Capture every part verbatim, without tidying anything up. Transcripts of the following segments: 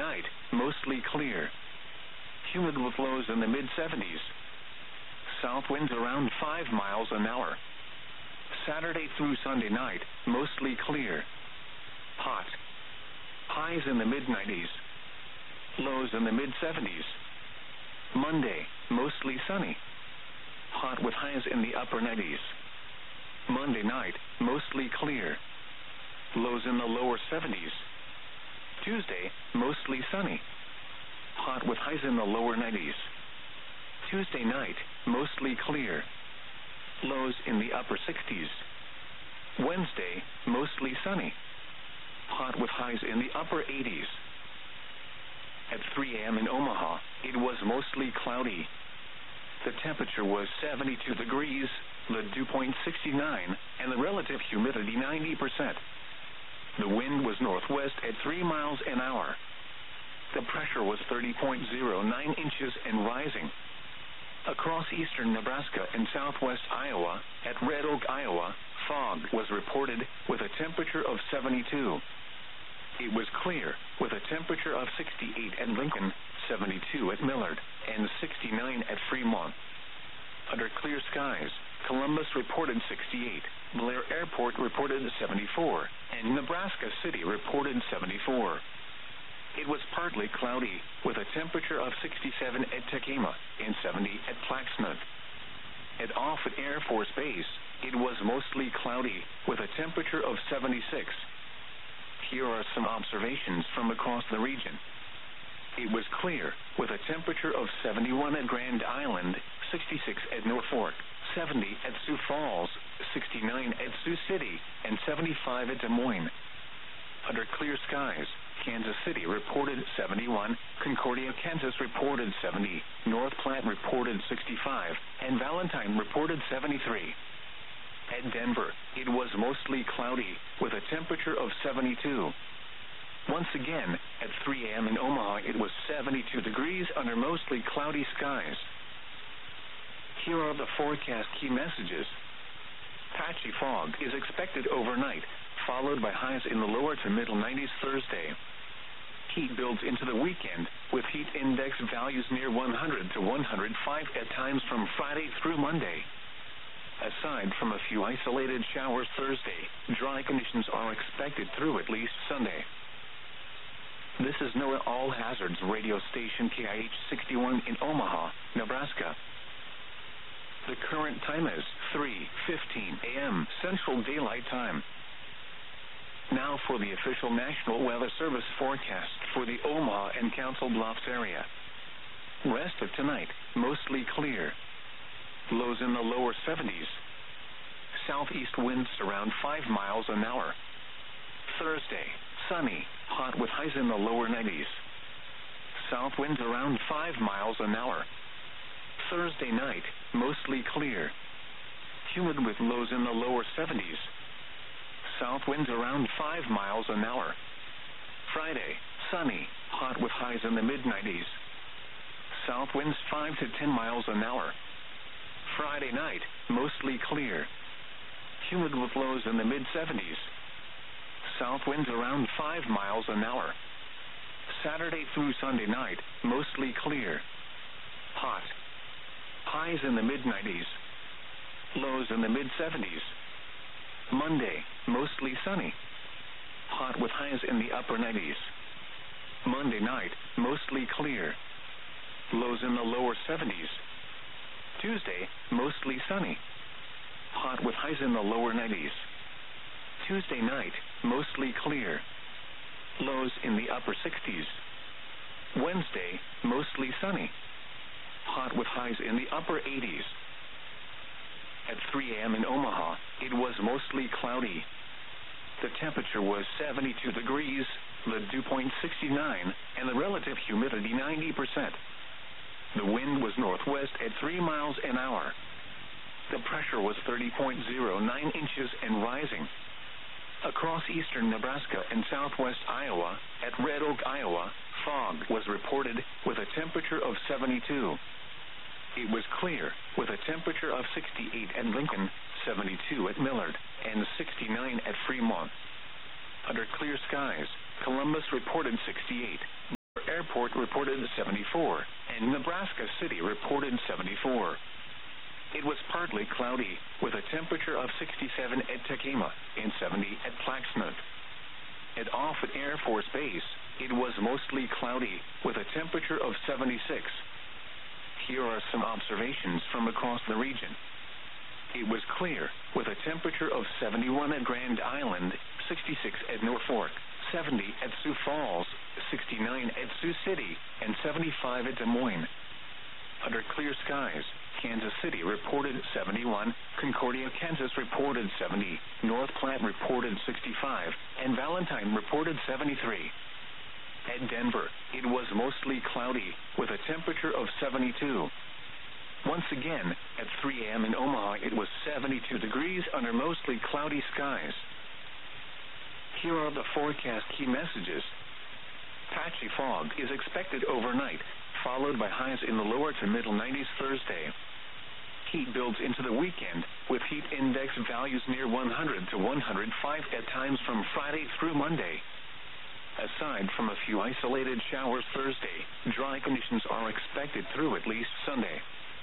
night, mostly clear. Humid with lows in the mid seventies. South winds around five miles an hour. Saturday through Sunday night, mostly clear. Hot. Highs in the mid nineties. Lows in the mid seventies. Monday, mostly sunny. Hot with highs in the upper nineties. Monday night, mostly clear. Lows in the lower seventies. Tuesday, mostly sunny. Hot with highs in the lower nineties. Tuesday night, mostly clear. Lows in the upper sixties. Wednesday, mostly sunny. Hot with highs in the upper eighties. At three a.m. in Omaha, it was mostly cloudy. The temperature was seventy-two degrees, the dew point sixty-nine, and the relative humidity ninety percent. The wind was northwest at three miles an hour. The pressure was thirty point zero nine inches and rising. Across eastern Nebraska and southwest Iowa, at Red Oak, Iowa, fog was reported with a temperature of seventy-two. It was clear, with a temperature of sixty-eight at Lincoln, seventy-two at Millard, and sixty-nine at Fremont. Under clear skies, Columbus reported sixty-eight, Blair Airport reported seventy-four, and Nebraska City reported seventy-four. It was partly cloudy, with a temperature of sixty-seven at Tekema and seventy at Plaxmouth. At Offutt Air Force Base, it was mostly cloudy, with a temperature of seventy-six. Here are some observations from across the region. It was clear, with a temperature of seventy-one at Grand Island, sixty-six at Norfolk, seventy at Sioux Falls, sixty-nine at Sioux City, and seventy-five at Des Moines. Under clear skies, Kansas City reported seventy-one, Concordia, Kansas reported seventy, North Platte reported sixty-five, and Valentine reported seventy-three. At Denver, it was mostly cloudy, with a temperature of seventy-two. Once again, at three a.m. in Omaha, it was seventy-two degrees under mostly cloudy skies. Here are the forecast key messages. Patchy fog is expected overnight, followed by highs in the lower to middle nineties Thursday. Heat builds into the weekend, with heat index values near one hundred to one hundred five at times from Friday through Monday. Aside from a few isolated showers Thursday, dry conditions are expected through at least Sunday. This is NOAA All Hazards radio station K I H sixty-one in Omaha, Nebraska. The current time is three fifteen a.m. Central Daylight Time. Now for the official National Weather Service forecast for the Omaha and Council Bluffs area. Rest of tonight, mostly clear. Lows in the lower seventies. Southeast winds around five miles an hour. Thursday, sunny, hot with highs in the lower nineties. South winds around five miles an hour. Thursday night, mostly clear. Humid with lows in the lower seventies. South winds around five miles an hour. Friday, sunny, hot with highs in the mid nineties. South winds five to ten miles an hour. Friday night, mostly clear. Humid with lows in the mid seventies. South winds around five miles an hour. Saturday through Sunday night, mostly clear. Hot. Highs in the mid nineties. Lows in the mid seventies. Monday, mostly sunny. Hot with highs in the upper nineties. Monday night, mostly clear. Lows in the lower seventies. Tuesday, mostly sunny. Hot with highs in the lower nineties. Tuesday night, mostly clear. Lows in the upper sixties. Wednesday, mostly sunny. Hot with highs in the upper eighties. At three a.m. in Omaha, it was mostly cloudy. The temperature was seventy-two degrees, the dew point sixty-nine, and the relative humidity ninety percent. The wind was northwest at three miles an hour. The pressure was thirty point zero nine inches and rising. Across eastern Nebraska and southwest Iowa, at Red Oak, Iowa, fog was reported with a temperature of seventy-two. It was clear, with a temperature of sixty-eight at Lincoln, seventy-two at Millard, and sixty-nine at Fremont. Under clear skies, Columbus reported sixty-eight, Airport reported seventy-four, and Nebraska City reported seventy-four. It was partly cloudy, with a temperature of sixty-seven at Tekema and seventy at Plaquemine. At Offutt Air Force Base, it was mostly cloudy, with a temperature of seventy-six. Here are some observations from across the region. It was clear, with a temperature of seventy-one at Grand Island, sixty-six at Norfolk, seventy at Sioux Falls, sixty-nine at Sioux City, and seventy-five at Des Moines. Under clear skies, Kansas City reported seventy-one, Concordia, Kansas reported seventy, North Platte reported sixty-five, and Valentine reported seventy-three. At Denver, it was mostly cloudy, with a temperature of seventy-two. Once again, at three a m in Omaha, it was seventy-two degrees under mostly cloudy skies. Here are the forecast key messages. Patchy fog is expected overnight, followed by highs in the lower to middle nineties Thursday. Heat builds into the weekend, with heat index values near one hundred to one hundred five at times from Friday through Monday. Aside from a few isolated showers Thursday, dry conditions are expected through at least Sunday.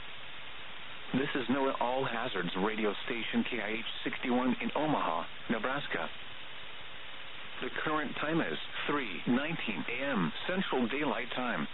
This is NOAA All Hazards radio station K I H sixty-one in Omaha, Nebraska. The current time is three nineteen a m Central Daylight Time.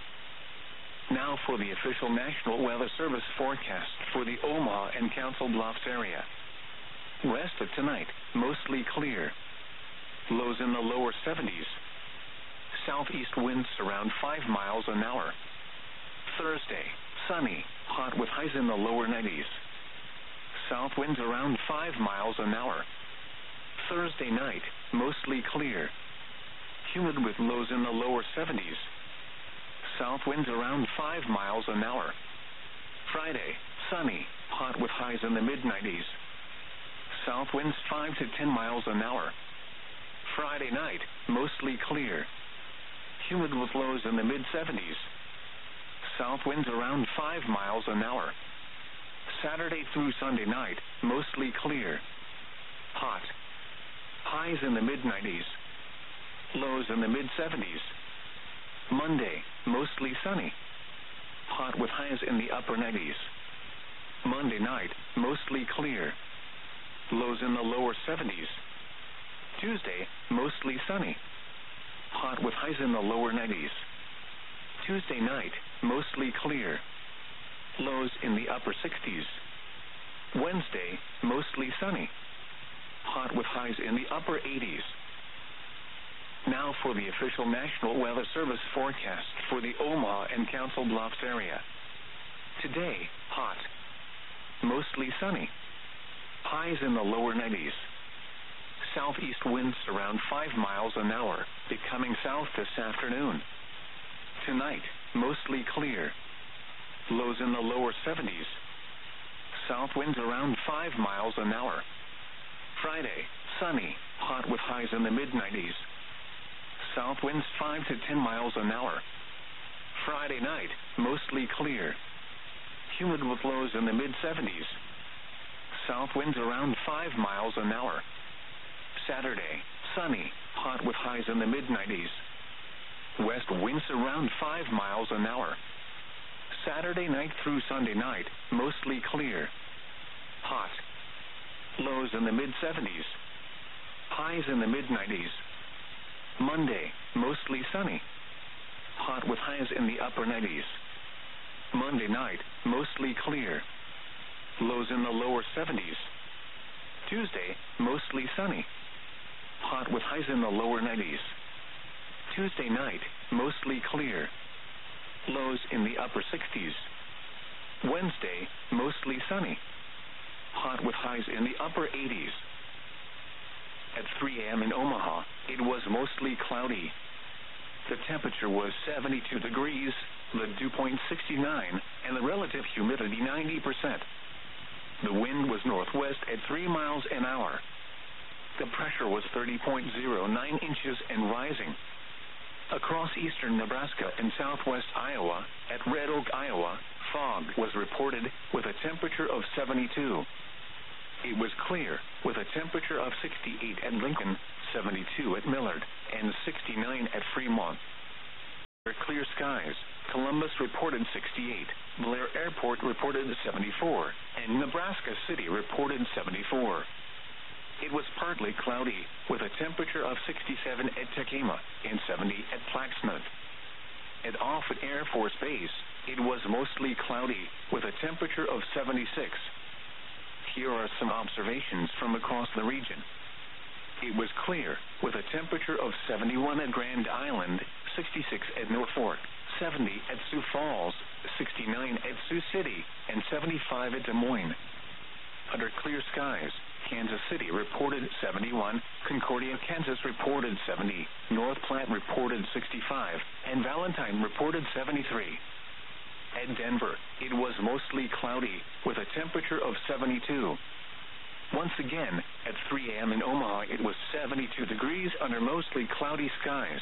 Now for the official National Weather Service forecast for the Omaha and Council Bluffs area. West of tonight, mostly clear. Lows in the lower seventies. Southeast winds around five miles an hour. Thursday, sunny, hot with highs in the lower nineties. South winds around five miles an hour. Thursday night, mostly clear. Humid with lows in the lower seventies. South winds around five miles an hour. Friday, sunny, hot with highs in the mid nineties. South winds five to ten miles an hour. Friday night, mostly clear. Humid with lows in the mid seventies. South winds around five miles an hour. Saturday through Sunday night, mostly clear. Hot. Highs in the mid nineties. Lows in the mid seventies. Monday, mostly sunny. Hot with highs in the upper nineties. Monday night, mostly clear. Lows in the lower seventies. Tuesday, mostly sunny. Hot with highs in the lower nineties. Tuesday night, mostly clear. Lows in the upper sixties. Wednesday, mostly sunny. Hot with highs in the upper eighties. Now for the official National Weather Service forecast for the Omaha and Council Bluffs area. Today, hot. Mostly sunny. Highs in the lower nineties. Southeast winds around five miles an hour, becoming south this afternoon. Tonight, mostly clear. Lows in the lower seventies. South winds around five miles an hour. Friday, sunny, hot with highs in the mid nineties. South winds five to ten miles an hour. Friday night, mostly clear. Humid with lows in the mid seventies. South winds around five miles an hour. Saturday, sunny, hot with highs in the mid nineties. West winds around five miles an hour. Saturday night through Sunday night, mostly clear. Hot. Lows in the mid seventies. Highs in the mid nineties. Monday, mostly sunny. Hot with highs in the upper nineties. Monday night, mostly clear. Lows in the lower seventies. Tuesday, mostly sunny. Hot with highs in the lower nineties. Tuesday night, mostly clear. Lows in the upper sixties. Wednesday, mostly sunny. Hot with highs in the upper eighties. At three a m in Omaha, it was mostly cloudy. The temperature was seventy-two degrees, the dew point sixty-nine, and the relative humidity ninety percent. The wind was northwest at three miles an hour. The pressure was thirty point zero nine inches and rising. Across eastern Nebraska and southwest Iowa, at Red Oak, Iowa, fog was reported with a temperature of seventy-two. It was clear, with a temperature of sixty-eight at Lincoln, seventy-two at Millard, and sixty-nine at Fremont. Clear clear skies, Columbus reported sixty-eight, Blair Airport reported seventy-four, and Nebraska City reported seventy-four. It was partly cloudy, with a temperature of sixty-seven at Tekema and seventy at Plaquemine. At Offutt Air Force Base, it was mostly cloudy, with a temperature of seventy-six. Here are some observations from across the region. It was clear, with a temperature of seventy-one at Grand Island, sixty-six at Norfolk, seventy at Sioux Falls, sixty-nine at Sioux City, and seventy-five at Des Moines. Under clear skies, Kansas City reported seventy-one, Concordia, Kansas reported seventy, North Platte reported sixty-five, and Valentine reported seventy-three. At Denver, it was mostly cloudy, with a temperature of seventy-two. Once again, at three a.m. in Omaha, it was seventy-two degrees under mostly cloudy skies.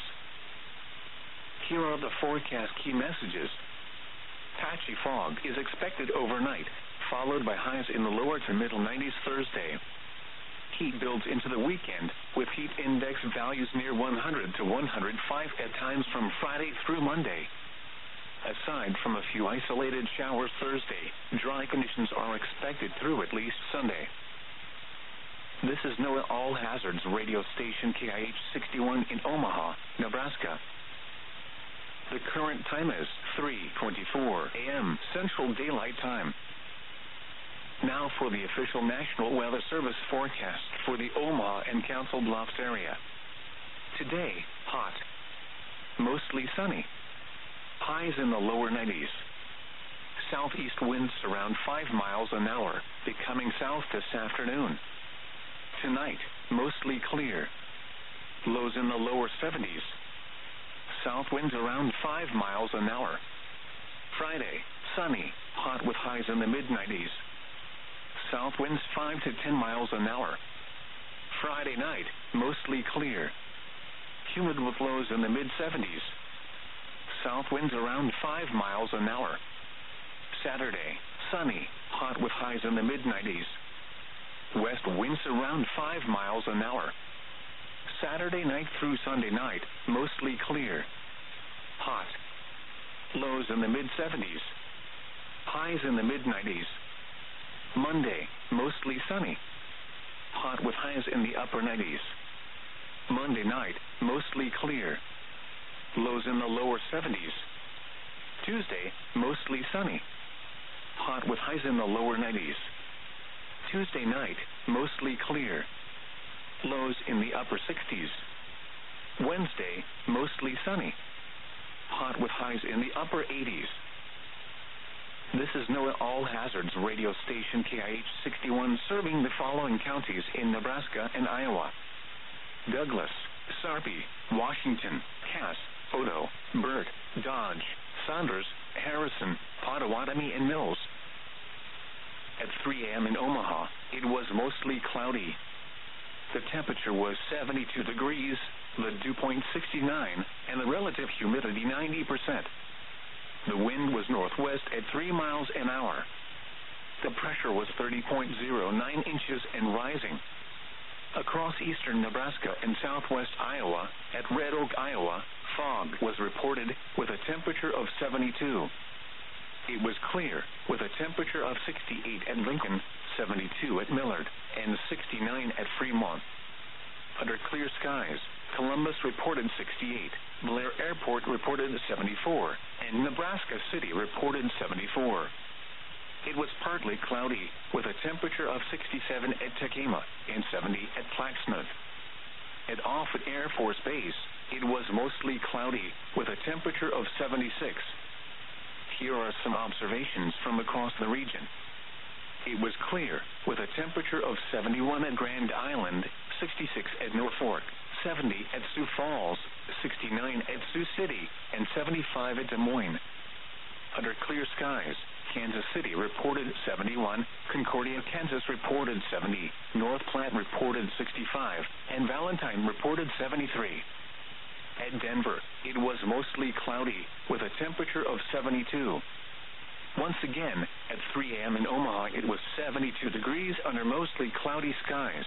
Here are the forecast key messages. Patchy fog is expected overnight, followed by highs in the lower to middle nineties Thursday. Heat builds into the weekend, with heat index values near one hundred to one hundred five at times from Friday through Monday. Aside from a few isolated showers Thursday, dry conditions are expected through at least Sunday. This is NOAA All Hazards radio station K I H sixty-one in Omaha, Nebraska. The current time is three twenty-four a.m. Central Daylight Time. Now for the official National Weather Service forecast for the Omaha and Council Bluffs area. Today, hot. Mostly sunny. Highs in the lower nineties. Southeast winds around five miles an hour, becoming south this afternoon. Tonight, mostly clear. Lows in the lower seventies. South winds around five miles an hour. Friday, sunny, hot with highs in the mid nineties. South winds five to ten miles an hour. Friday night, mostly clear. Humid with lows in the mid seventies. South winds around five miles an hour. Saturday, sunny, hot with highs in the mid nineties. West winds around five miles an hour. Saturday night through Sunday night, mostly clear. Hot. Lows in the mid seventies. Highs in the mid nineties. Monday, mostly sunny. Hot with highs in the upper nineties. Monday night, mostly clear. Lows in the lower seventies. Tuesday, mostly sunny. Hot with highs in the lower nineties. Tuesday night, mostly clear. Lows in the upper sixties. Wednesday, mostly sunny. Hot with highs in the upper eighties. This is NOAA All Hazards radio station K I H sixty-one, serving the following counties in Nebraska and Iowa: Douglas, Sarpy, Washington, Cass, Odo, Burt, Dodge, Saunders, Harrison, Pottawatomie, and Mills. At three a.m. in Omaha, it was mostly cloudy. The temperature was seventy-two degrees, the dew point sixty-nine, and the relative humidity ninety percent. The wind was northwest at three miles an hour. The pressure was thirty point zero nine inches and rising. Across eastern Nebraska and southwest Iowa, at Red Oak, Iowa, fog was reported with a temperature of seventy-two. It was clear, with a temperature of sixty-eight at Lincoln, seventy-two at Millard, and sixty-nine at Fremont. Under clear skies, Columbus reported sixty-eight, Blair Airport reported seventy-four, and Nebraska City reported seventy-four. It was partly cloudy, with a temperature of sixty-seven at Tekema and seventy at Plaquemine. At Offutt Air Force Base, it was mostly cloudy, with a temperature of seventy-six. Here are some observations from across the region. It was clear, with a temperature of seventy-one at Grand Island, sixty-six at Norfolk, seventy at Sioux Falls, sixty-nine at Sioux City, and seventy-five at Des Moines. Under clear skies, Kansas City reported seventy-one, Concordia, Kansas reported seventy, North Platte reported sixty-five, and Valentine reported seventy-three. At Denver, it was mostly cloudy, with a temperature of seventy-two. Once again, at three a.m. in Omaha, it was seventy-two degrees under mostly cloudy skies.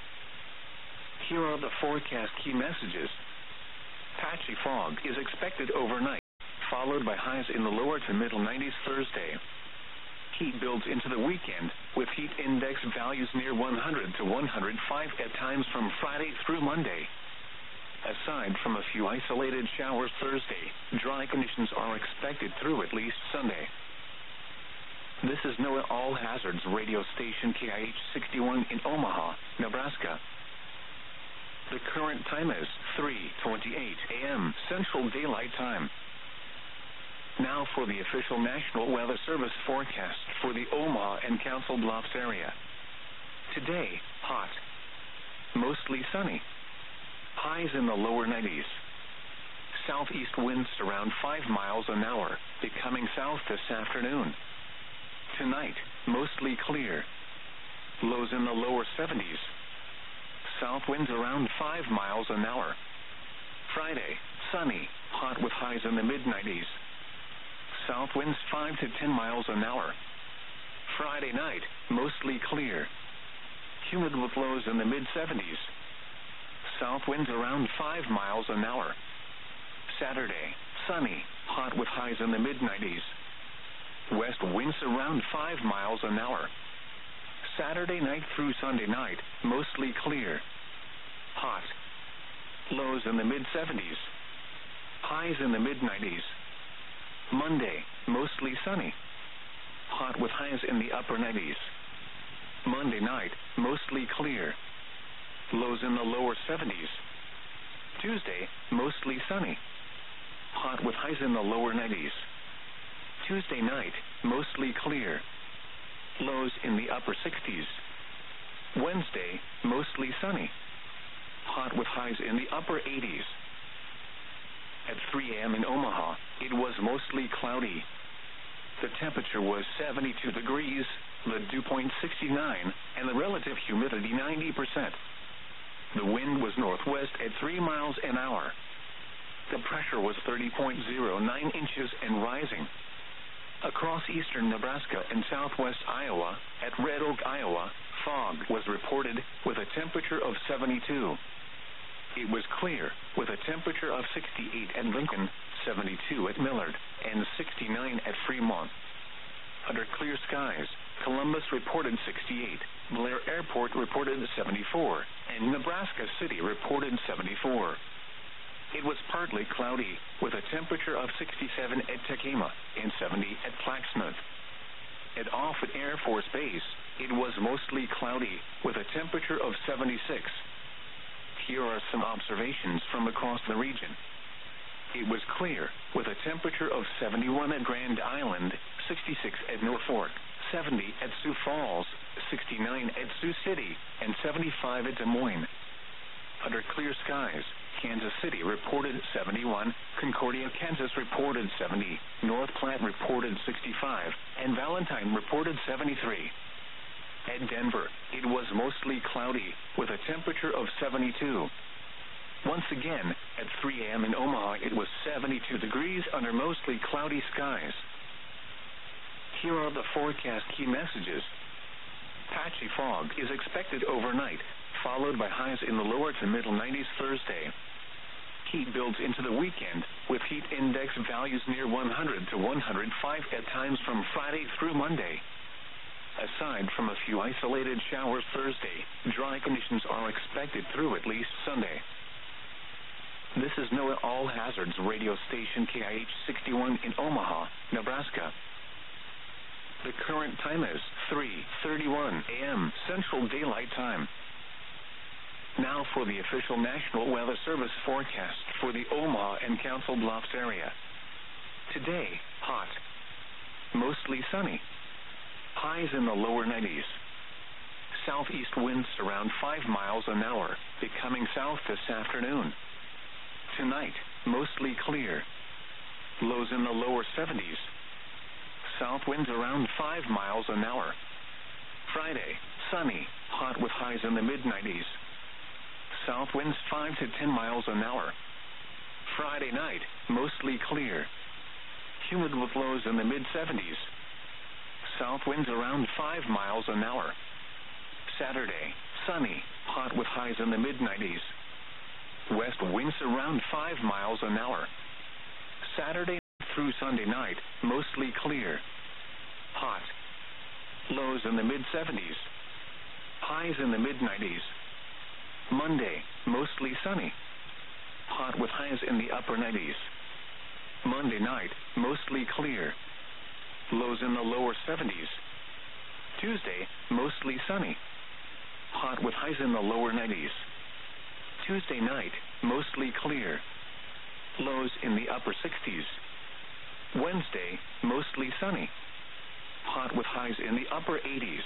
Here are the forecast key messages. Patchy fog is expected overnight, followed by highs in the lower to middle nineties Thursday. Heat builds into the weekend, with heat index values near one hundred to one hundred five at times from Friday through Monday. Aside from a few isolated showers Thursday, dry conditions are expected through at least Sunday. This is NOAA All Hazards radio station K I H sixty-one in Omaha, Nebraska. The current time is three twenty-eight a.m. Central Daylight Time. Now for the official National Weather Service forecast for the Omaha and Council Bluffs area. Today, hot. Mostly sunny. Highs in the lower nineties. Southeast winds around five miles an hour, becoming south this afternoon. Tonight, mostly clear. Lows in the lower seventies. South winds around five miles an hour. Friday, sunny, hot with highs in the mid nineties. South winds five to ten miles an hour. Friday night, mostly clear. Humid with lows in the mid seventies. South winds around five miles an hour. Saturday, sunny, hot with highs in the mid nineties. West winds around five miles an hour. Saturday night through Sunday night, mostly clear. Hot. Lows in the mid seventies. Highs in the mid nineties. Monday, mostly sunny. Hot with highs in the upper nineties. Monday night, mostly clear. Lows in the lower seventies. Tuesday, mostly sunny. Hot with highs in the lower nineties. Tuesday night, mostly clear. Lows in the upper sixties. Wednesday, mostly sunny. Hot with highs in the upper eighties. At three a.m. in Omaha, it was mostly cloudy. The temperature was seventy-two degrees, the dew point sixty-nine, and the relative humidity ninety percent. The wind was northwest at three miles an hour. The pressure was thirty point zero nine inches and rising. Across eastern Nebraska and southwest Iowa, at Red Oak, Iowa, fog was reported with a temperature of seventy-two. It was clear, with a temperature of sixty-eight at Lincoln, seventy-two at Millard, and sixty-nine at Fremont. Under clear skies, Columbus reported sixty-eight, Blair Airport reported seventy-four, and Nebraska City reported seventy-four. It was partly cloudy, with a temperature of sixty-seven at Tekema and seventy at Plaxmouth. At Offutt Air Force Base, it was mostly cloudy, with a temperature of seventy-six. Here are some observations from across the region. It was clear, with a temperature of seventy-one at Grand Island, sixty-six at Norfolk, seventy at Sioux Falls, sixty-nine at Sioux City, and seventy-five at Des Moines. Under clear skies, Kansas City reported seventy-one, Concordia, Kansas reported seventy, North Platte reported sixty-five, and Valentine reported seventy-three. At Denver, it was mostly cloudy, with a temperature of seventy-two. Once again, at three a.m. in Omaha, it was seventy-two degrees under mostly cloudy skies. Here are the forecast key messages. Patchy fog is expected overnight, followed by highs in the lower to middle nineties Thursday. Heat builds into the weekend, with heat index values near one hundred to one hundred five at times from Friday through Monday. Aside from a few isolated showers Thursday, dry conditions are expected through at least Sunday. This is NOAA All Hazards radio station K I H sixty-one in Omaha, Nebraska. The current time is three thirty-one a.m. Central Daylight Time. Now for the official National Weather Service forecast for the Omaha and Council Bluffs area. Today, hot. Mostly sunny. Highs in the lower nineties. Southeast winds around five miles an hour, becoming south this afternoon. Tonight, mostly clear. Lows in the lower seventies. South winds around five miles an hour. Friday, sunny, hot with highs in the mid nineties. South winds five to ten miles an hour. Friday night, mostly clear. Humid with lows in the mid seventies. South winds around five miles an hour. Saturday, sunny, hot with highs in the mid nineties. West winds around five miles an hour. Saturday through through Sunday night, mostly clear. Hot. Lows in the mid seventies. Highs in the mid nineties. Monday, mostly sunny. Hot with highs in the upper nineties. Monday night, mostly clear. Lows in the lower seventies. Tuesday, mostly sunny. Hot with highs in the lower nineties. Tuesday night, mostly clear. Lows in the upper sixties. Wednesday, mostly sunny. Hot with highs in the upper eighties.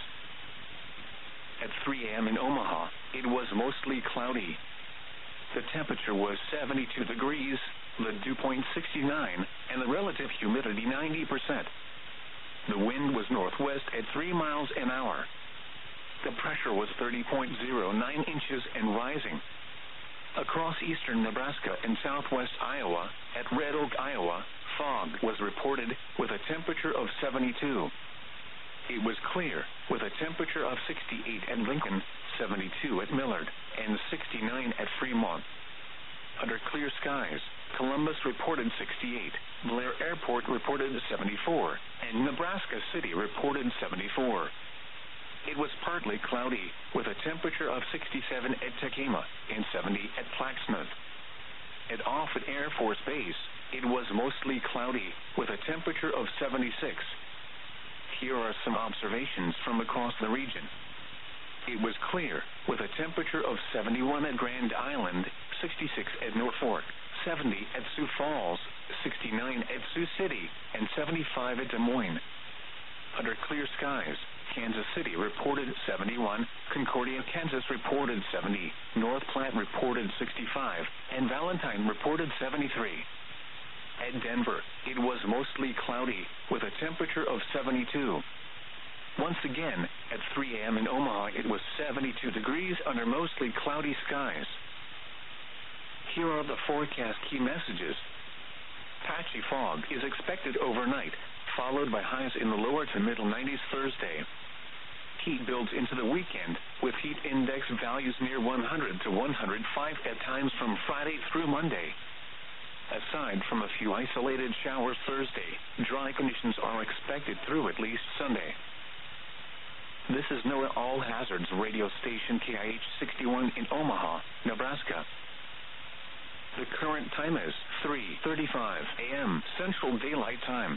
At three a.m. in Omaha, it was mostly cloudy. The temperature was seventy-two degrees, the dew point sixty-nine, and the relative humidity ninety percent. The wind was northwest at three miles an hour. The pressure was thirty point zero nine inches and rising. Across eastern Nebraska and southwest Iowa, at Red Oak, Iowa, fog was reported with a temperature of seventy-two. It was clear, with a temperature of sixty-eight at Lincoln, seventy-two at Millard, and sixty-nine at Fremont. Under clear skies, Columbus reported sixty-eight, Blair Airport reported seventy-four, and Nebraska City reported seventy-four. It was partly cloudy, with a temperature of sixty-seven at Tekema and seventy at Plaxnut. At Offutt Air Force Base, it was mostly cloudy, with a temperature of seventy-six. Here are some observations from across the region. It was clear, with a temperature of seventy-one at Grand Island, sixty-six at Norfolk, seventy at Sioux Falls, sixty-nine at Sioux City, and seventy-five at Des Moines. Under clear skies, Kansas City reported seventy-one, Concordia, Kansas reported seventy, North Platte reported sixty-five, and Valentine reported seventy-three. At Denver, it was mostly cloudy, with a temperature of seventy-two. Once again, at three a.m. in Omaha, it was seventy-two degrees under mostly cloudy skies. Here are the forecast key messages. Patchy fog is expected overnight, followed by highs in the lower to middle nineties Thursday. Heat builds into the weekend, with heat index values near one hundred to one hundred five at times from Friday through Monday. Aside from a few isolated showers Thursday, dry conditions are expected through at least Sunday. This is NOAA All Hazards radio station K I H sixty-one in Omaha, Nebraska. The current time is three thirty-five a.m. Central Daylight Time.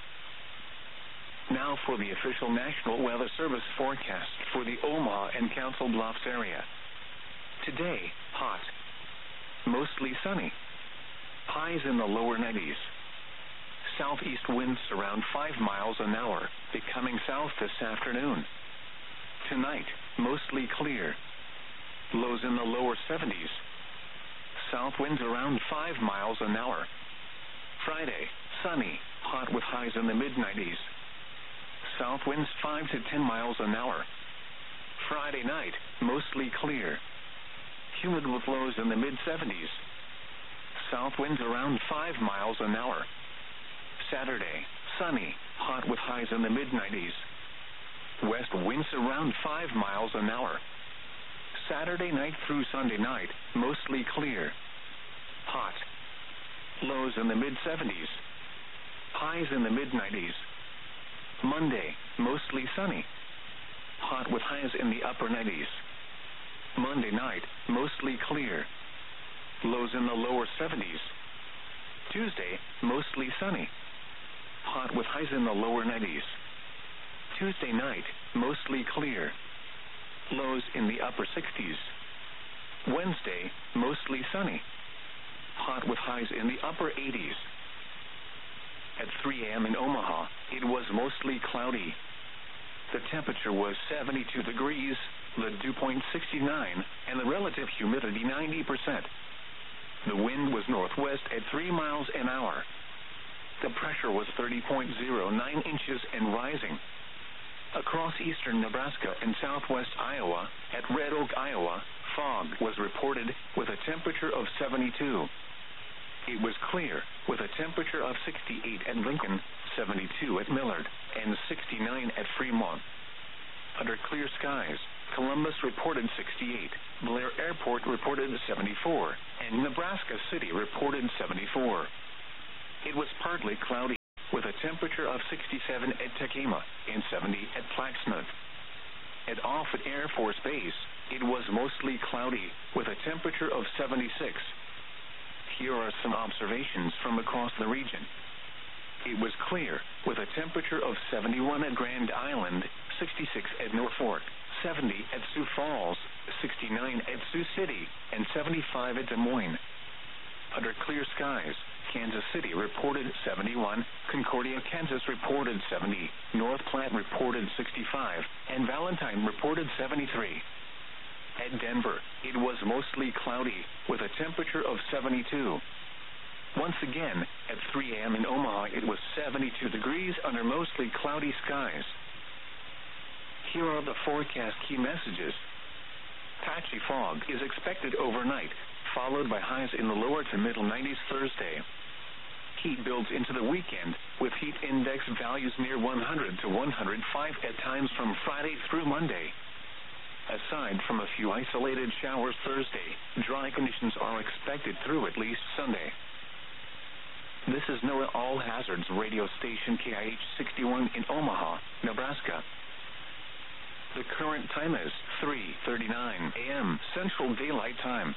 Now for the official National Weather Service forecast for the Omaha and Council Bluffs area. Today, hot. Mostly sunny. Highs in the lower nineties. Southeast winds around five miles an hour, becoming south this afternoon. Tonight, mostly clear. Lows in the lower seventies. South winds around five miles an hour. Friday, sunny, hot with highs in the mid nineties. South winds five to ten miles an hour. Friday night, mostly clear. Humid with lows in the mid seventies. South winds around five miles an hour. Saturday, sunny, hot with highs in the mid nineties. West winds around five miles an hour. Saturday night through Sunday night, mostly clear. Hot. Lows in the mid seventies. Highs in the mid nineties. Monday, mostly sunny. Hot with highs in the upper nineties. Monday night, mostly clear. Lows in the lower seventies. Tuesday, mostly sunny. Hot with highs in the lower nineties. Tuesday night, mostly clear. Lows in the upper sixties. Wednesday, mostly sunny. Hot with highs in the upper eighties. At three a.m. in Omaha, it was mostly cloudy. The temperature was seventy-two degrees, the dew point sixty-nine, and the relative humidity ninety percent. The wind was northwest at three miles an hour. The pressure was thirty point zero nine inches and rising. Across eastern Nebraska and southwest Iowa, at Red Oak, Iowa, fog was reported with a temperature of seventy-two. It was clear, with a temperature of sixty-eight at Lincoln, seventy-two at Millard, and sixty-nine at Fremont. Under clear skies, Columbus reported sixty-eight, Blair Airport reported seventy-four, and Nebraska City reported seventy-four. It was partly cloudy, temperature of sixty-seven at Tekema and seventy at Plaquemine. At Offutt Air Force Base, it was mostly cloudy with a temperature of seventy-six. Here are some observations from across the region. It was clear with a temperature of seventy-one at Grand Island, sixty-six at Norfolk, seventy at Sioux Falls, sixty-nine at Sioux City, and seventy-five at Des Moines. Under clear skies, Kansas City reported seventy-one, Concordia, Kansas reported seventy, North Platte reported sixty-five, and Valentine reported seventy-three. At Denver, it was mostly cloudy with a temperature of seventy-two. Once again, at three a m in Omaha, it was seventy-two degrees under mostly cloudy skies. Here are the forecast key messages. Patchy fog is expected overnight, followed by highs in the lower to middle nineties Thursday. Heat builds into the weekend, with heat index values near one hundred to one hundred five at times from Friday through Monday. Aside from a few isolated showers Thursday, dry conditions are expected through at least Sunday. This is NOAA All Hazards radio station K I H sixty-one in Omaha, Nebraska. The current time is three thirty-nine a m Central Daylight Time.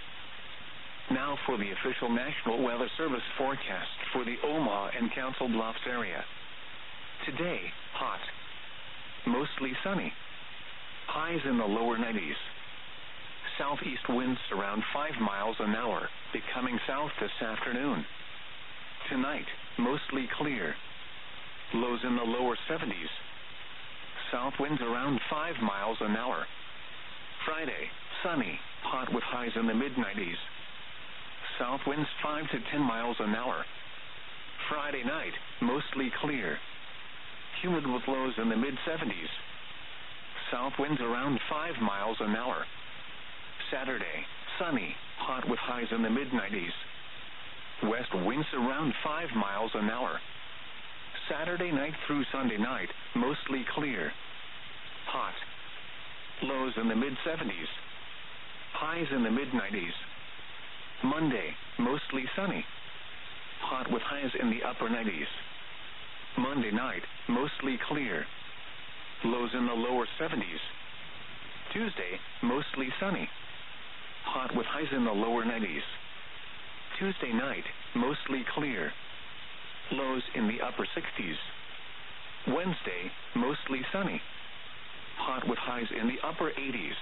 Now for the official National Weather Service forecast for the Omaha and Council Bluffs area. Today, hot. Mostly sunny. Highs in the lower nineties. Southeast winds around five miles an hour, becoming south this afternoon. Tonight, mostly clear. Lows in the lower seventies. South winds around five miles an hour. Friday, sunny, hot with highs in the mid nineties. South winds five to ten miles an hour. Friday night, mostly clear. Humid with lows in the mid seventies. South winds around five miles an hour. Saturday, sunny, hot with highs in the mid nineties. West winds around five miles an hour. Saturday night through Sunday night, mostly clear. Hot. Lows in the mid seventies. Highs in the mid nineties. Monday, mostly sunny. Hot with highs in the upper nineties. Monday night, mostly clear. Lows in the lower seventies. Tuesday, mostly sunny. Hot with highs in the lower nineties. Tuesday night, mostly clear. Lows in the upper sixties. Wednesday, mostly sunny. Hot with highs in the upper eighties.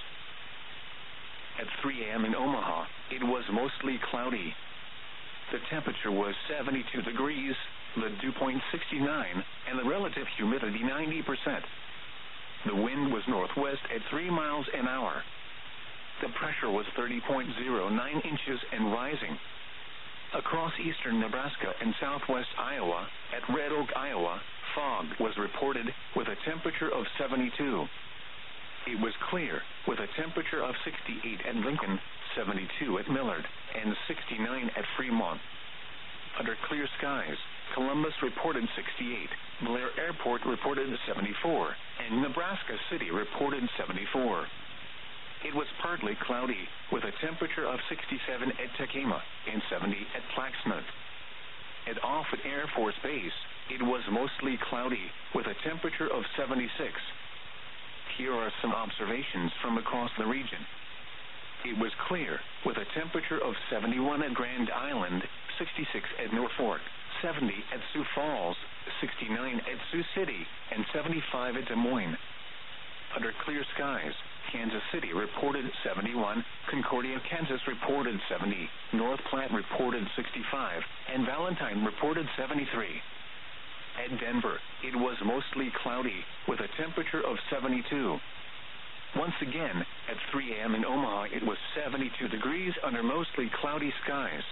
At three a m in Omaha, it was mostly cloudy. The temperature was seventy-two degrees, the dew point sixty-nine, and the relative humidity ninety percent. The wind was northwest at three miles an hour. The pressure was thirty point zero nine inches and rising. Across eastern Nebraska and southwest Iowa, at Red Oak, Iowa, fog was reported with a temperature of seventy-two. It was clear with a temperature of sixty-eight at Lincoln, seventy-two at Millard, and sixty-nine at Fremont. Under clear skies, Columbus reported sixty-eight, Blair Airport reported seventy-four, and Nebraska City reported seventy-four. It was partly cloudy, with a temperature of sixty-seven at Tekema and seventy at Plaquemine. At Offutt Air Force Base, it was mostly cloudy, with a temperature of seventy-six. Here are some observations from across the region. It was clear, with a temperature of seventy-one at Grand Island, sixty-six at Norfolk, seventy at Sioux Falls, sixty-nine at Sioux City, and seventy-five at Des Moines. Under clear skies, Kansas City reported seventy-one, Concordia, Kansas reported seventy, North Platte reported sixty-five, and Valentine reported seventy-three. At Denver, it was mostly cloudy, with a temperature of seventy-two. Once again, at three a m in Omaha, it was seventy-two degrees under mostly cloudy skies.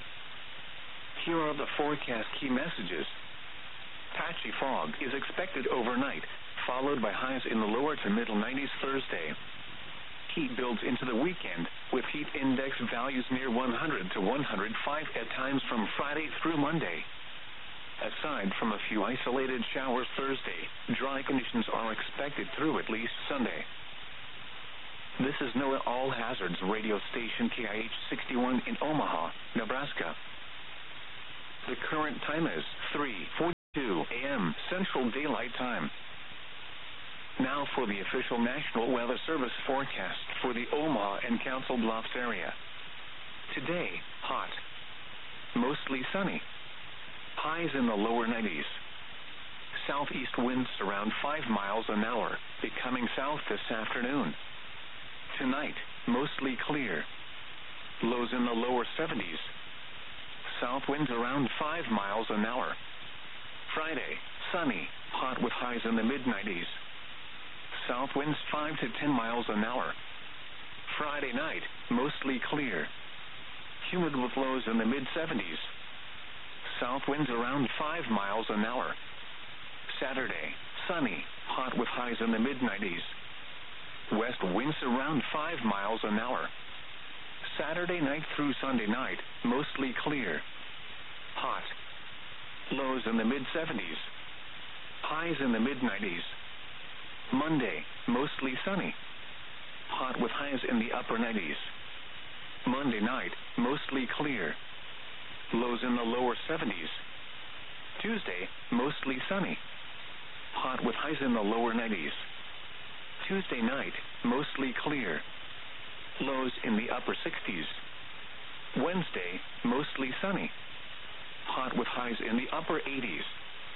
Here are the forecast key messages. Patchy fog is expected overnight, followed by highs in the lower to middle nineties Thursday. Heat builds into the weekend, with heat index values near one hundred to one hundred five at times from Friday through Monday. Aside from a few isolated showers Thursday, dry conditions are expected through at least Sunday. This is NOAA All Hazards radio station K I H sixty-one in Omaha, Nebraska. The current time is three forty-two Central Daylight Time. Now for the official National Weather Service forecast for the Omaha and Council Bluffs area. Today, hot. Mostly sunny. Highs in the lower nineties. Southeast winds around five miles an hour, becoming south this afternoon. Tonight, mostly clear. Lows in the lower seventies. South winds around five miles an hour. Friday, sunny, hot with highs in the mid nineties. South winds five to ten miles an hour. Friday night, mostly clear. Humid with lows in the mid seventies. South winds around five miles an hour. Saturday, sunny, hot with highs in the mid nineties. West winds around five miles an hour. Saturday night through Sunday night, mostly clear. Hot. Lows in the mid seventies. Highs in the mid nineties. Monday, mostly sunny. Hot with highs in the upper nineties. Monday night, mostly clear. Lows in the lower seventies. Tuesday, mostly sunny. Hot with highs in the lower nineties. Tuesday night, mostly clear. Lows in the upper sixties. Wednesday, mostly sunny. Hot with highs in the upper eighties.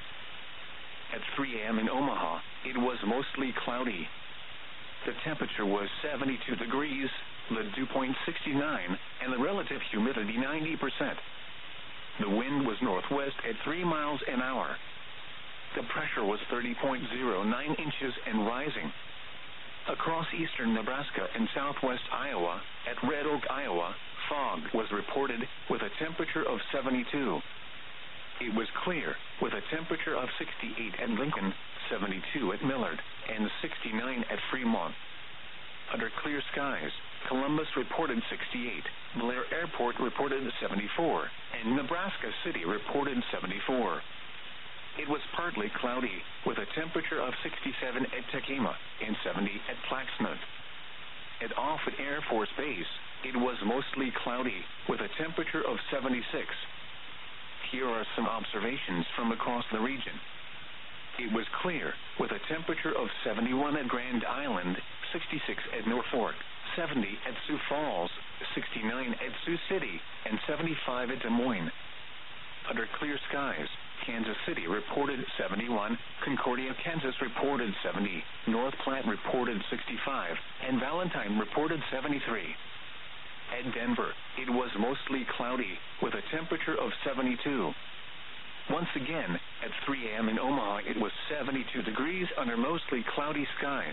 At three a.m. in Omaha, it was mostly cloudy. The temperature was seventy-two degrees, the dew point sixty-nine, and the relative humidity ninety percent. The wind was northwest at three miles an hour. The pressure was thirty point zero nine inches and rising. Across eastern Nebraska and southwest Iowa, at Red Oak, Iowa, fog was reported with a temperature of seventy-two. It was clear, with a temperature of sixty-eight at Lincoln, seventy-two at Millard, and sixty-nine at Fremont. Under clear skies, Columbus reported sixty-eight, Blair Airport reported seventy-four, and Nebraska City reported seventy-four. It was partly cloudy, with a temperature of sixty-seven at Tekema and seventy at Plaxnut. At Offutt Air Force Base, it was mostly cloudy, with a temperature of seventy-six. Here are some observations from across the region. It was clear, with a temperature of seventy-one at Grand Island, sixty-six at Norfolk, seventy at Sioux Falls, sixty-nine at Sioux City, and seventy-five at Des Moines. Under clear skies, Kansas City reported seventy-one, Concordia, Kansas reported seventy, North Platte reported sixty-five, and Valentine reported seventy-three. At Denver, it was mostly cloudy, with a temperature of seventy-two. Once again, at three a.m. in Omaha, it was seventy-two degrees under mostly cloudy skies.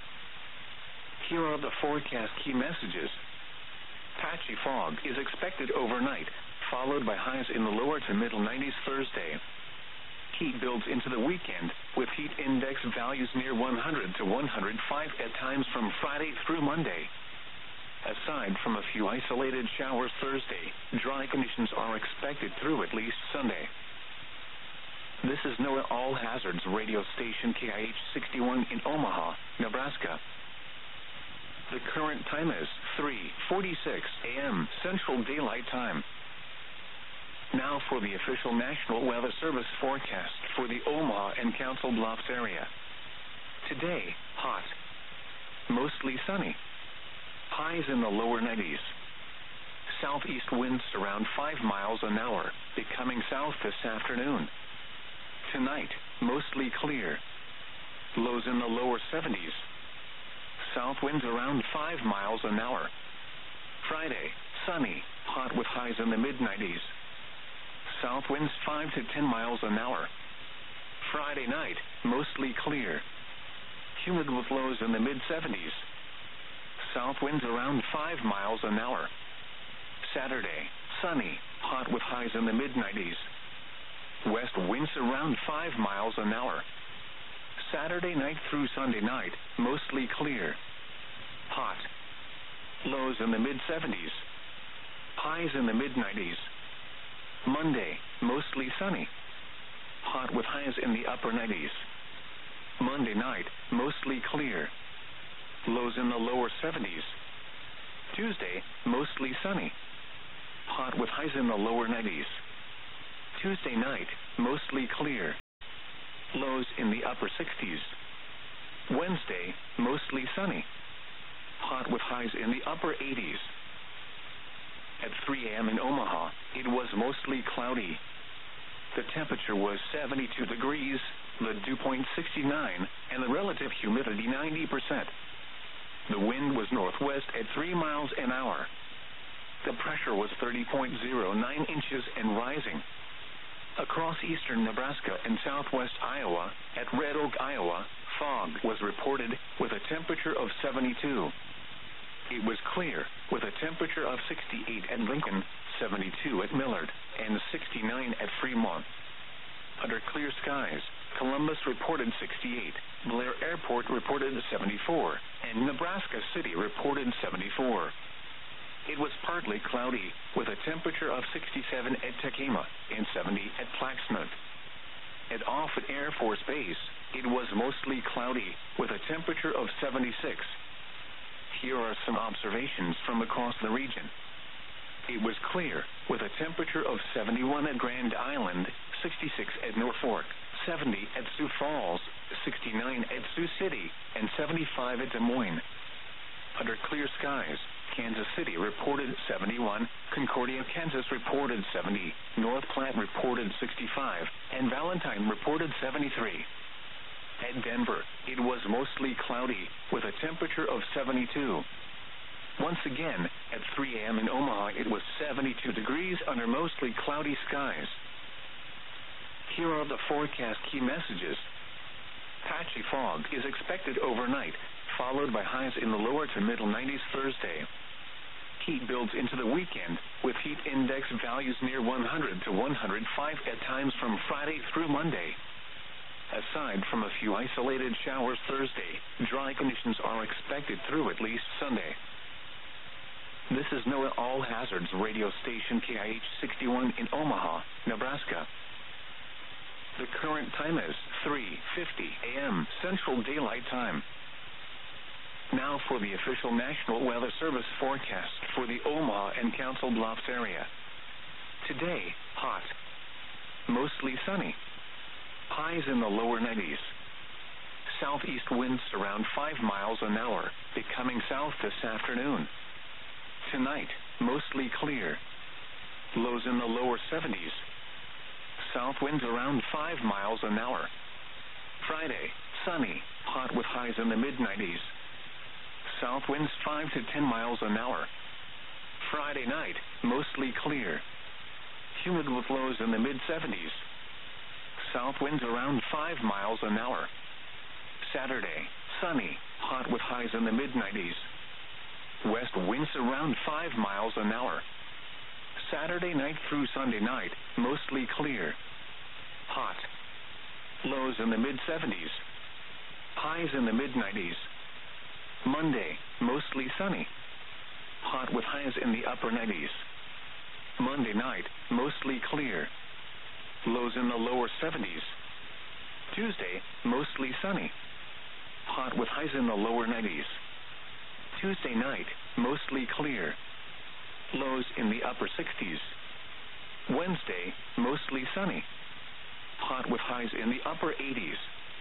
Here are the forecast key messages. Patchy fog is expected overnight, followed by highs in the lower to middle nineties Thursday. Heat builds into the weekend, with heat index values near one hundred to one hundred five at times from Friday through Monday. Aside from a few isolated showers Thursday, dry conditions are expected through at least Sunday. This is NOAA All Hazards radio station K I H sixty-one in Omaha, Nebraska. The current time is three forty-six a.m. Central Daylight Time. Now for the official National Weather Service forecast for the Omaha and Council Bluffs area. Today, hot. Mostly sunny. Highs in the lower nineties. Southeast winds around five miles an hour, becoming south this afternoon. Tonight, mostly clear. Lows in the lower seventies. South winds around five miles an hour. Friday, sunny, hot with highs in the mid nineties. South winds five to ten miles an hour. Friday night, mostly clear. Humid with lows in the mid seventies. South winds around five miles an hour. Saturday, sunny, hot with highs in the mid nineties. West winds around five miles an hour. Saturday night through Sunday night, mostly clear. Hot. Lows in the mid seventies. Highs in the mid nineties. Monday, mostly sunny. Hot with highs in the upper nineties. Monday night, mostly clear. Lows in the lower seventies. Tuesday, mostly sunny. Hot with highs in the lower nineties. Tuesday night, mostly clear. lows in the upper sixties. Wednesday, mostly sunny, hot with highs in the upper eighties. At three a.m. in Omaha, it was mostly cloudy. The temperature was seventy-two degrees, the dew point sixty-nine, and the relative humidity ninety percent. The wind was northwest at three miles an hour. The pressure was thirty point zero nine inches and rising. Across eastern Nebraska and southwest Iowa, at Red Oak, Iowa, fog was reported with a temperature of seventy-two. It was clear with a temperature of sixty-eight at Lincoln, seventy-two at Millard, and sixty-nine at Fremont. Under clear skies, Columbus reported sixty-eight, Blair Airport reported seventy-four, and Nebraska City reported seventy-four. It was partly cloudy, with a temperature of sixty-seven at Tekema and seventy at Plaquemine. At Offutt Air Force Base, it was mostly cloudy, with a temperature of seventy-six. Here are some observations from across the region. It was clear, with a temperature of seventy-one at Grand Island, sixty-six at Norfolk, seventy at Sioux Falls, sixty-nine at Sioux City, and seventy-five at Des Moines. Under clear skies, Kansas City reported seventy-one, Concordia, Kansas reported seventy, North Platte reported sixty-five, and Valentine reported seventy-three. At Denver, it was mostly cloudy, with a temperature of seventy-two. Once again, at three a.m. in Omaha, it was seventy-two degrees under mostly cloudy skies. Here are the forecast key messages. Patchy fog is expected overnight, followed by highs in the lower to middle nineties Thursday. Heat builds into the weekend, with heat index values near one hundred to one hundred five at times from Friday through Monday. Aside from a few isolated showers Thursday, dry conditions are expected through at least Sunday. This is NOAA All Hazards radio station K I H sixty-one in Omaha, Nebraska. The current time is three fifty a.m. Central Daylight Time. Now for the official National Weather Service forecast for the Omaha and Council Bluffs area. Today, hot, mostly sunny, highs in the lower nineties. Southeast winds around five miles an hour, becoming south this afternoon. Tonight, mostly clear, lows in the lower seventies. South winds around five miles an hour. Friday, sunny, hot with highs in the mid nineties. South winds five to ten miles an hour. Friday night, mostly clear, humid with lows in the mid seventies. South winds around five miles an hour. Saturday, sunny, hot with highs in the mid nineties. West winds around five miles an hour. Saturday night through Sunday night, mostly clear, hot, lows in the mid seventies. Highs in the mid nineties. Monday, mostly sunny, hot with highs in the upper nineties. Monday night, mostly clear, lows in the lower seventies. Tuesday, mostly sunny, hot with highs in the lower nineties. Tuesday night, mostly clear, lows in the upper sixties. Wednesday, mostly sunny, hot with highs in the upper eighties.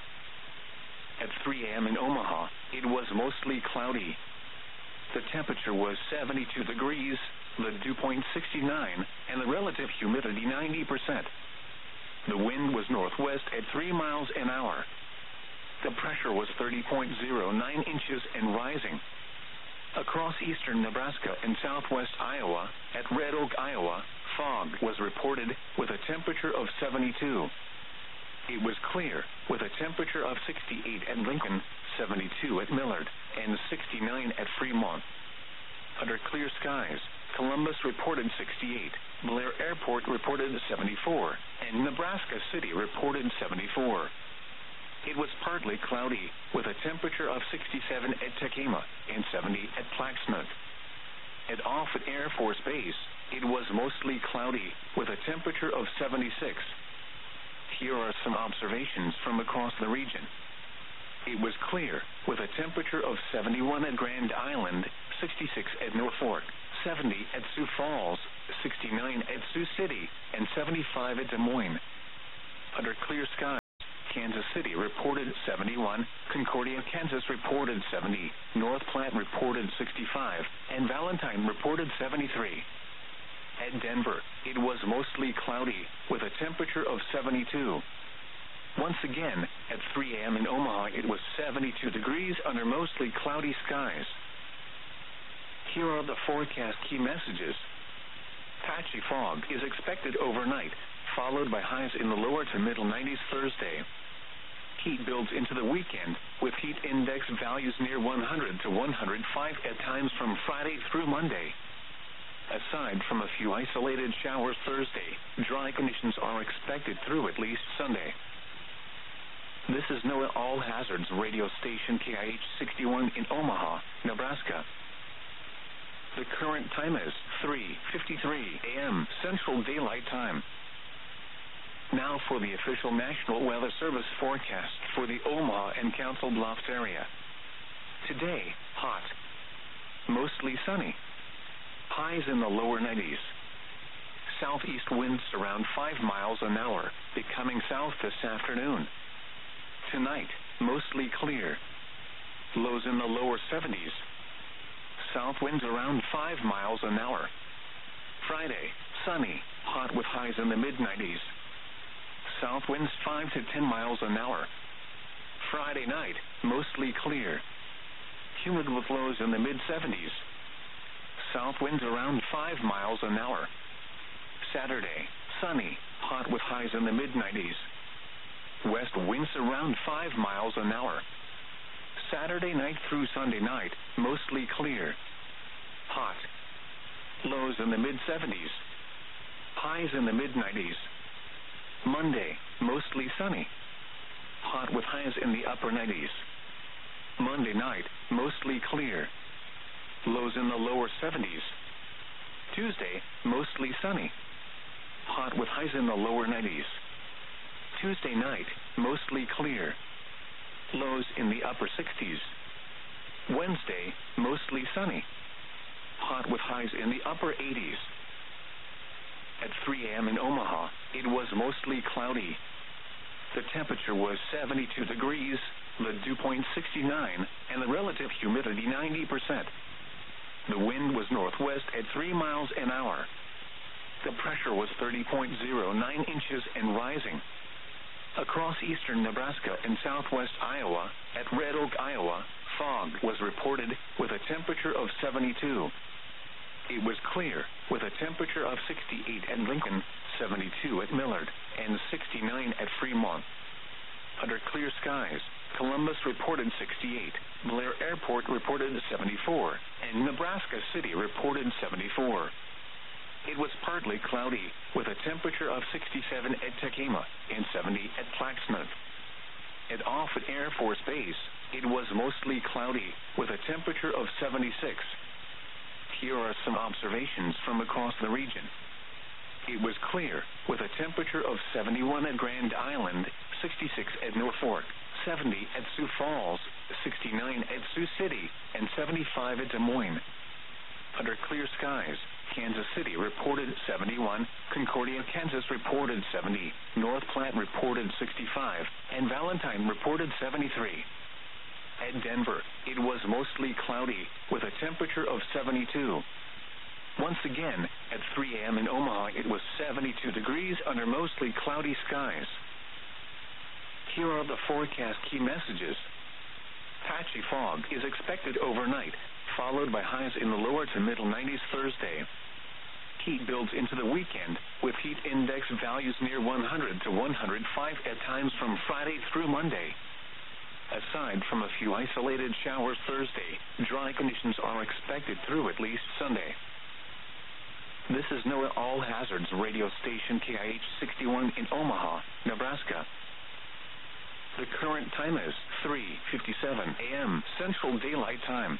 At three a.m. in Omaha, it was mostly cloudy. The temperature was seventy-two degrees, the dew point sixty-nine, and the relative humidity ninety percent. The wind was northwest at three miles an hour. The pressure was thirty point zero nine inches and rising. Across eastern Nebraska and southwest Iowa, at Red Oak, Iowa, fog was reported with a temperature of seventy-two. It was clear, with a temperature of sixty-eight at Lincoln, seventy-two at Millard, and sixty-nine at Fremont. Under clear skies, Columbus reported sixty-eight, Blair Airport reported seventy-four, and Nebraska City reported seventy-four. It was partly cloudy, with a temperature of sixty-seven at Tekema and seventy at Plaquemine. At Offutt Air Force Base, it was mostly cloudy, with a temperature of seventy-six. Here are some observations from across the region. It was clear, with a temperature of seventy-one at Grand Island, sixty-six at Norfolk, seventy at Sioux Falls, sixty-nine at Sioux City, and seventy-five at Des Moines. Under clear skies, Kansas City reported seventy-one, Concordia, Kansas reported seventy, North Platte reported sixty-five, and Valentine reported seventy-three. At Denver, it was mostly cloudy, with a temperature of seventy-two. Once again, at three a m in Omaha, it was seventy-two degrees under mostly cloudy skies. Here are the forecast key messages. Patchy fog is expected overnight, followed by highs in the lower to middle nineties Thursday. Heat builds into the weekend, with heat index values near one hundred to one hundred five at times from Friday through Monday. Aside from a few isolated showers Thursday, dry conditions are expected through at least Sunday. This is NOAA All Hazards radio station K I H sixty-one in Omaha, Nebraska. The current time is three fifty-three a m Central Daylight Time. Now for the official National Weather Service forecast for the Omaha and Council Bluffs area. Today, hot. Mostly sunny. Highs in the lower nineties. Southeast winds around five miles an hour, becoming south this afternoon. Tonight, mostly clear. Lows in the lower seventies. South winds around five miles an hour. Friday, sunny, hot with highs in the mid nineties. South winds five to ten miles an hour. Friday night, mostly clear. Humid with lows in the mid seventies. South winds around five miles an hour. Saturday, sunny, hot with highs in the mid nineties. West winds around five miles an hour. Saturday night through Sunday night, mostly clear. Hot. Lows in the mid seventies. Highs in the mid nineties. Monday, mostly sunny. Hot with highs in the upper nineties. Monday night, mostly clear. Lows in the lower seventies. Tuesday, mostly sunny. Hot with highs in the lower nineties. Tuesday night, mostly clear. Lows in the upper sixties. Wednesday, mostly sunny. Hot with highs in the upper eighties. At three a m in Omaha, it was mostly cloudy. The temperature was seventy-two degrees, the dew point sixty-nine, and the relative humidity ninety percent. The wind was northwest at three miles an hour. The pressure was thirty point zero nine inches and rising. Across eastern Nebraska and southwest Iowa, at Red Oak, Iowa, fog was reported with a temperature of seventy-two. It was clear, with a temperature of sixty-eight at Lincoln, seventy-two at Millard, and sixty-nine at Fremont. Under clear skies, Columbus reported sixty-eight, Blair Airport reported seventy-four, and Nebraska City reported seventy-four. It was partly cloudy, with a temperature of sixty-seven at Tekema and seventy at Plaxmouth. At Offutt Air Force Base, it was mostly cloudy, with a temperature of seventy-six. Here are some observations from across the region. It was clear, with a temperature of seventy-one at Grand Island, sixty-six at Norfolk, seventy at Sioux Falls, sixty-nine at Sioux City, and seventy-five at Des Moines. Under clear skies, Kansas City reported seventy-one, Concordia, Kansas reported seventy, North Platte reported sixty-five, and Valentine reported seventy-three. At Denver, it was mostly cloudy, with a temperature of seventy-two. Once again, at three a m in Omaha, it was seventy-two degrees under mostly cloudy skies. Here are the forecast key messages. Patchy fog is expected overnight, followed by highs in the lower to middle nineties Thursday. Heat builds into the weekend, with heat index values near one hundred to one hundred five at times from Friday through Monday. Aside from a few isolated showers Thursday, dry conditions are expected through at least Sunday. This is NOAA All Hazards radio station K I H sixty-one in Omaha, Nebraska. The current time is three fifty-seven a m Central Daylight Time.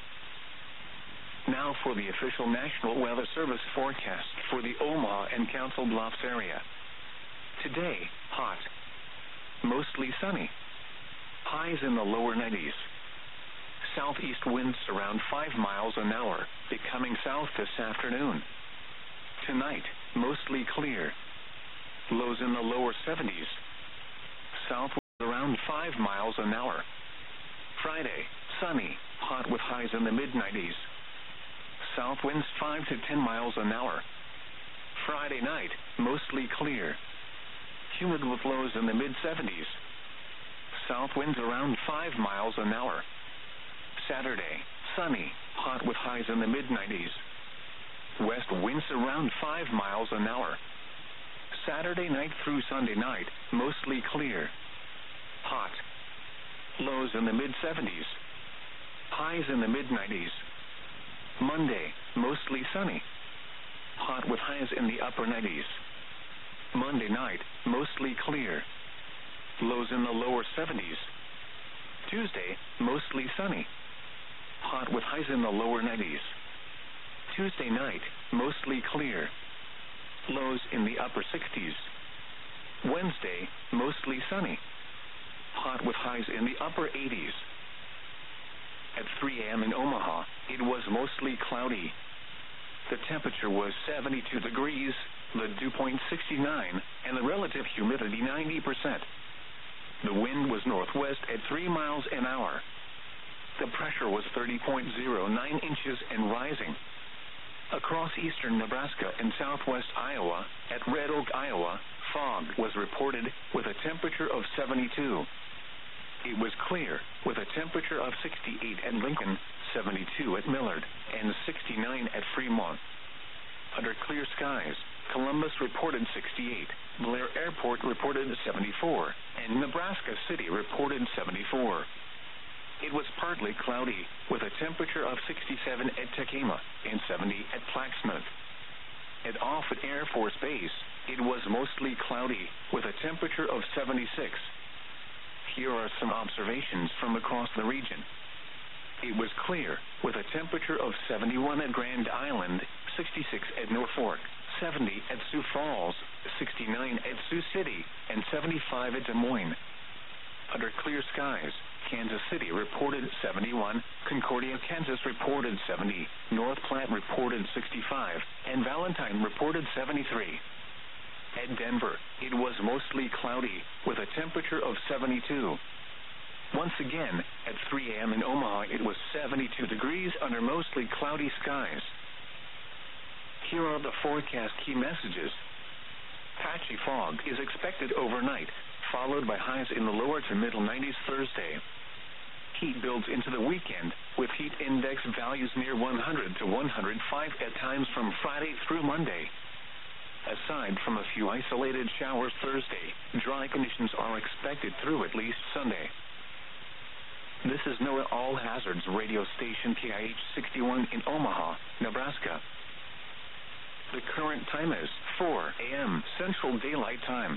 Now for the official National Weather Service forecast for the Omaha and Council Bluffs area. Today, hot. Mostly sunny. Highs in the lower nineties. Southeast winds around five miles an hour, becoming south this afternoon. Tonight, mostly clear. Lows in the lower seventies. South around five miles an hour. Friday, sunny, hot with highs in the mid nineties. South winds five to ten miles an hour. Friday night, mostly clear. Humid with lows in the mid seventies. South winds around five miles an hour. Saturday, sunny, hot with highs in the mid nineties. West winds around five miles an hour. Saturday night through Sunday night, mostly clear. Hot. Lows in the mid seventies. Highs in the mid nineties. Monday, mostly sunny. Hot with highs in the upper nineties. Monday night, mostly clear. Lows in the lower seventies. Tuesday, mostly sunny. Hot with highs in the lower nineties. Tuesday night, mostly clear. Lows in the upper sixties. Wednesday, mostly sunny. Hot with highs in the upper eighties. At three a.m. in Omaha, it was mostly cloudy. The temperature was seventy-two degrees, the dew point sixty-nine, and the relative humidity ninety percent. The wind was northwest at three miles an hour. The pressure was thirty point zero nine inches and rising. Across eastern Nebraska and southwest Iowa, at Red Oak, Iowa, fog was reported with a temperature of seventy-two. It was clear, with a temperature of sixty-eight at Lincoln, seventy-two at Millard, and sixty-nine at Fremont. Under clear skies, Columbus reported sixty-eight, Blair Airport reported seventy-four, and Nebraska City reported seventy-four. It was partly cloudy, with a temperature of sixty-seven at Tekema and seventy at Plaxmouth. At Offutt Air Force Base, it was mostly cloudy, with a temperature of seventy-six. Here are some observations from across the region. It was clear, with a temperature of seventy-one at Grand Island, sixty-six at Norfolk, seventy at Sioux Falls, sixty-nine at Sioux City, and seventy-five at Des Moines. Under clear skies, Kansas City reported seventy-one, Concordia, Kansas reported seventy, North Platte reported sixty-five, and Valentine reported seventy-three. At Denver, it was mostly cloudy, with a temperature of seventy-two. Once again, at three a.m. in Omaha, it was seventy-two degrees under mostly cloudy skies. Here are the forecast key messages. Patchy fog is expected overnight, followed by highs in the lower to middle nineties Thursday. Heat builds into the weekend, with heat index values near one hundred to one hundred five at times from Friday through Monday. Aside from a few isolated showers Thursday, dry conditions are expected through at least Sunday. This is NOAA All Hazards radio station K I H sixty-one in Omaha, Nebraska. The current time is four a.m. Central Daylight Time.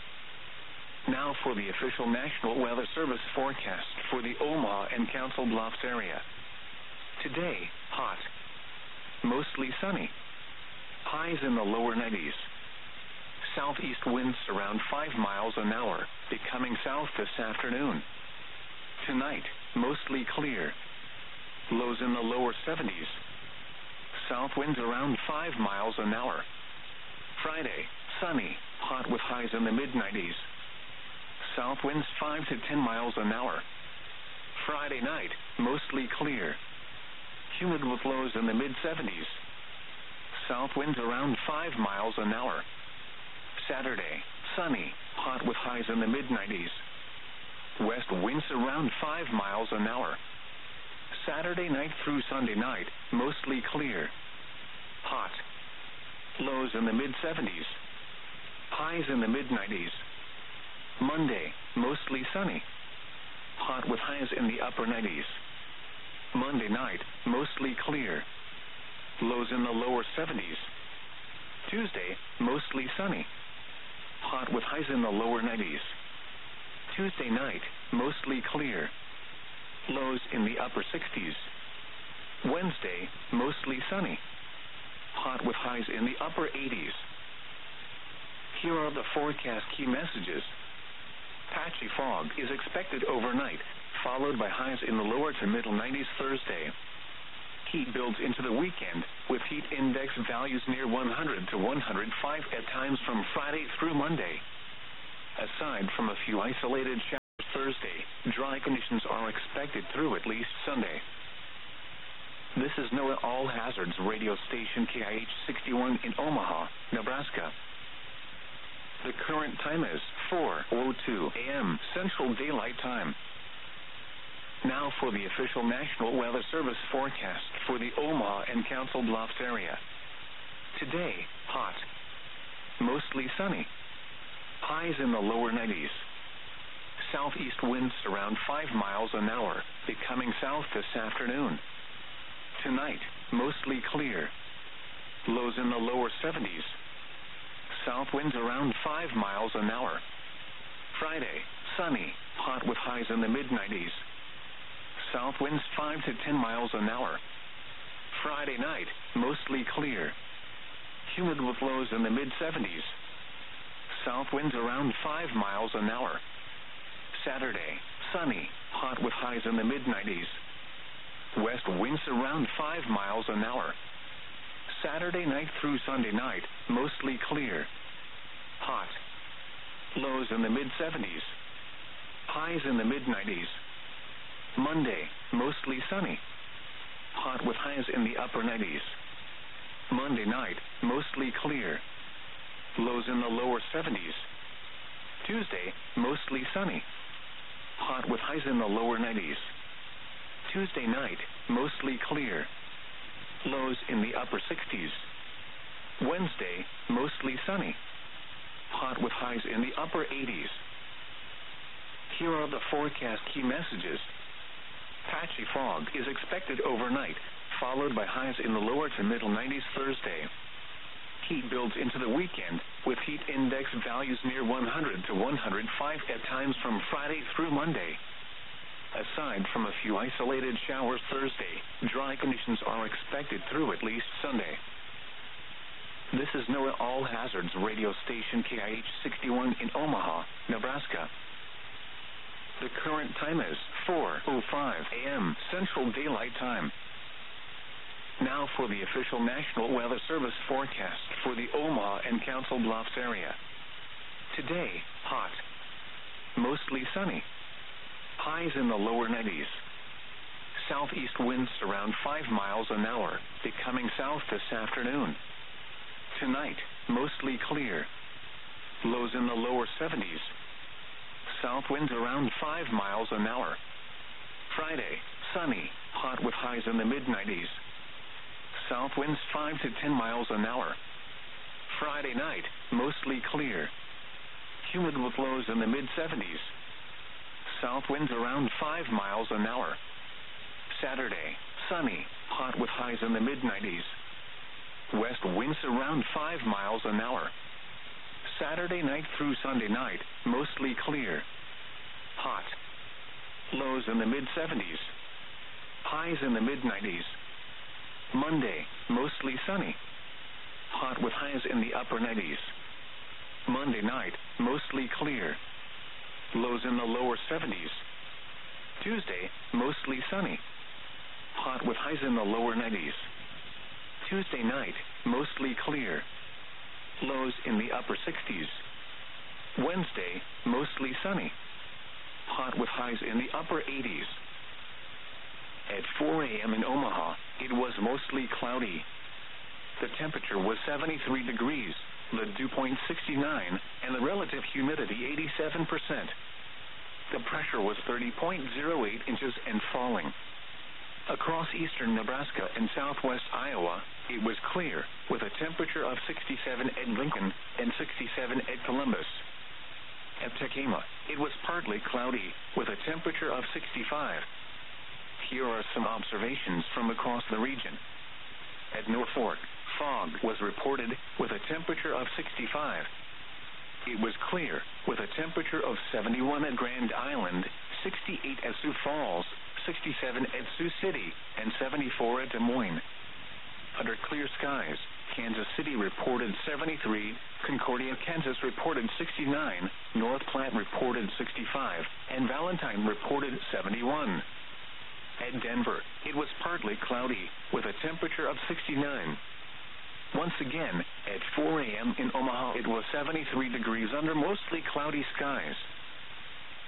Now for the official National Weather Service forecast for the Omaha and Council Bluffs area. Today, hot. Mostly sunny. Highs in the lower nineties. Southeast winds around five miles an hour, becoming south this afternoon. Tonight, mostly clear. Lows in the lower seventies. South winds around five miles an hour. Friday, sunny, hot with highs in the mid nineties. South winds five to ten miles an hour. Friday night, mostly clear. Humid with lows in the mid seventies. South winds around five miles an hour. Saturday, sunny, hot with highs in the mid nineties. West winds around five miles an hour. Saturday night through Sunday night, mostly clear. Hot. Lows in the mid seventies. Highs in the mid nineties. Monday, mostly sunny. Hot with highs in the upper nineties. Monday night, mostly clear. Lows in the lower seventies. Tuesday, mostly sunny. Hot with highs in the lower nineties. Tuesday night, mostly clear. Lows in the upper sixties. Wednesday, mostly sunny. Hot with highs in the upper eighties. Here are the forecast key messages. Patchy fog is expected overnight, followed by highs in the lower to middle nineties Thursday. Heat builds into the weekend, with heat index values near one hundred to one hundred five at times from Friday through Monday. Aside from a few isolated showers, Thursday. Dry conditions are expected through at least Sunday. This is NOAA All Hazards radio station K I H sixty-one in Omaha, Nebraska. The current time is four oh two a.m. Central Daylight Time. Now for the official National Weather Service forecast for the Omaha and Council Bluffs area. Today, hot. Mostly sunny. Highs in the lower nineties. Southeast winds around five miles an hour, becoming south this afternoon. Tonight, mostly clear. Lows in the lower seventies. South winds around five miles an hour. Friday, sunny, hot with highs in the mid nineties. South winds five to ten miles an hour. Friday night, mostly clear. Humid with lows in the mid seventies. South winds around five miles an hour. Saturday, sunny, hot with highs in the mid nineties. West winds around five miles an hour. Saturday night through Sunday night, mostly clear. Hot. Lows in the mid seventies. Highs in the mid nineties. Monday, mostly sunny. Hot with highs in the upper nineties. Monday night, mostly clear. Lows in the lower seventies. Tuesday, mostly sunny. Hot with highs in the lower nineties. Tuesday night, mostly clear. Lows in the upper sixties. Wednesday, mostly sunny. Hot with highs in the upper eighties. Here are the forecast key messages. Patchy fog is expected overnight, followed by highs in the lower to middle nineties Thursday. Heat builds into the weekend, with heat index values near one hundred to one hundred five at times from Friday through Monday. Aside from a few isolated showers Thursday, dry conditions are expected through at least Sunday. This is NOAA All Hazards radio station K I H sixty-one in Omaha, Nebraska. The current time is four oh five a.m. Central Daylight Time. Now for the official National Weather Service forecast for the Omaha and Council Bluffs area. Today, hot. Mostly sunny. Highs in the lower nineties. Southeast winds around five miles an hour, becoming south this afternoon. Tonight, mostly clear. Lows in the lower seventies. South winds around five miles an hour. Friday, sunny, hot with highs in the mid nineties. South winds five to ten miles an hour. Friday night, mostly clear. Humid with lows in the mid seventies. South winds around five miles an hour. Saturday, sunny, hot with highs in the mid nineties. West winds around five miles an hour. Saturday night through Sunday night, mostly clear. Hot. Lows in the mid seventies. Highs in the mid nineties. Monday, mostly sunny. Hot with highs in the upper nineties. Monday night, mostly clear. Lows in the lower seventies. Tuesday, mostly sunny. Hot with highs in the lower nineties. Tuesday night, mostly clear. Lows in the upper sixties. Wednesday, mostly sunny. Hot with highs in the upper eighties. At four a.m. in Omaha, it was mostly cloudy. The temperature was seventy-three degrees, the dew point sixty-nine, and the relative humidity eighty-seven percent. The pressure was thirty point zero eight inches and falling. Across eastern Nebraska and southwest Iowa, it was clear, with a temperature of sixty-seven at Lincoln and sixty-seven at Columbus. At Tekamah, it was partly cloudy, with a temperature of sixty-five. Here are some observations from across the region. At Norfolk, fog was reported, with a temperature of sixty-five. It was clear, with a temperature of seventy-one at Grand Island, sixty-eight at Sioux Falls, sixty-seven at Sioux City, and seventy-four at Des Moines. Under clear skies, Kansas City reported seventy-three, Concordia, Kansas reported sixty-nine, North Platte reported sixty-five, and Valentine reported seventy-one. At Denver, it was partly cloudy, with a temperature of sixty-nine. Once again, at four a.m. in Omaha, it was seventy-three degrees under mostly cloudy skies.